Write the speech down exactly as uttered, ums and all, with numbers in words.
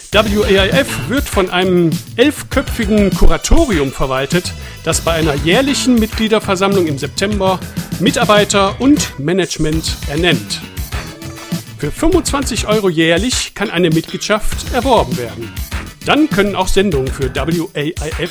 W A I F wird von einem elfköpfigen Kuratorium verwaltet, das bei einer jährlichen Mitgliederversammlung im September Mitarbeiter und Management ernennt. Für fünfundzwanzig Euro jährlich kann eine Mitgliedschaft erworben werden. Dann können auch Sendungen für W A I F